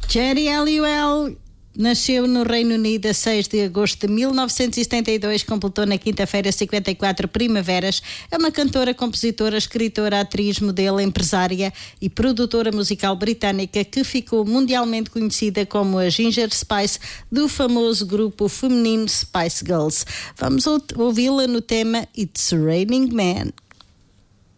Geri Halliwell nasceu no Reino Unido a 6 de agosto de 1972, completou na quinta-feira 54 primaveras. É uma cantora, compositora, escritora, atriz, modelo, empresária e produtora musical britânica que ficou mundialmente conhecida como a Ginger Spice do famoso grupo feminino Spice Girls. Vamos ouvi-la no tema It's Raining Men.